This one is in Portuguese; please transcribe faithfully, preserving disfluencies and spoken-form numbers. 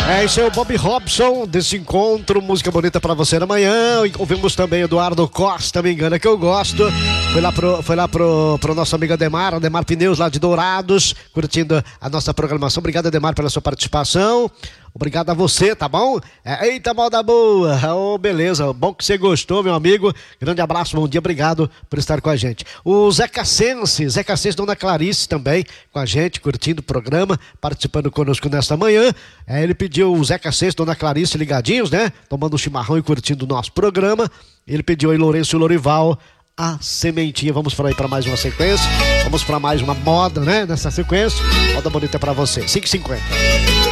É, esse é o Bob Robson, desse encontro, música bonita pra você na manhã. Ouvimos também Eduardo Costa, me engana que eu gosto. Foi lá pro, foi lá pro, pro nosso amigo Ademar, Ademar Pneus lá de Dourados, curtindo a nossa programação. Obrigado, Ademar, pela sua participação. Obrigado a você, tá bom? É, eita, moda boa! Oh, beleza, bom que você gostou, meu amigo. Grande abraço, bom dia, obrigado por estar com a gente. O Zé Cassense, Zé Cassense, Dona Clarice também com a gente, curtindo o programa, participando conosco nesta manhã. É, ele pediu o Zé Cassense, Dona Clarice ligadinhos, né? Tomando um chimarrão e curtindo o nosso programa. Ele pediu aí Lourenço e Lorival, a sementinha. Vamos para aí para mais uma sequência. Vamos para mais uma moda, né? Nessa sequência. Moda bonita para você. cinco e cinquenta.